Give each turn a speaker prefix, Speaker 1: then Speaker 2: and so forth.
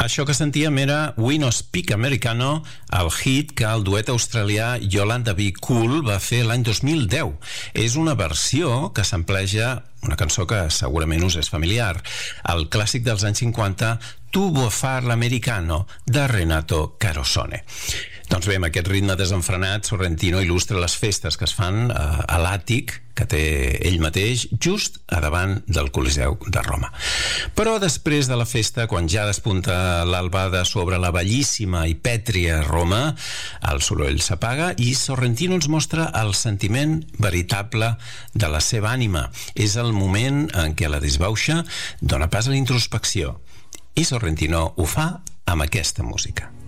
Speaker 1: Això que sentíem era We No Speak Americano, el hit que el duet australià Yolanda Be Cool va fer l'any 2010. És una versió que sampleja una cançó que segurament us és familiar, el clàssic dels anys 50, Tu vuoi far l'americano, de Renato Carosone. Doncs bé, amb aquest ritme desenfrenat, Sorrentino il·lustra les festes que es fan a l'àtic que té ell mateix just a davant del Coliseu de Roma. Però després de la festa, quan ja despunta l'albada sobre la bellíssima i pètria Roma, el soroll s'apaga i Sorrentino ens mostra el sentiment veritable de la seva ànima. És el moment en què la disbauxa dona pas a la introspecció. I Sorrentino ho fa amb aquesta música.